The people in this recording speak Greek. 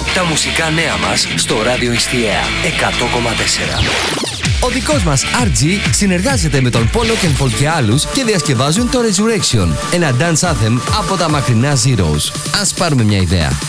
Τα μουσικά νέα μας στο ράδιο Ιστιαία 100,4. Ο δικός μας RG συνεργάζεται με τον Polo Kenfold και άλλους και διασκευάζουν το Resurrection, ένα dance anthem από τα μακρινά Zeros. Ας πάρουμε μια ιδέα.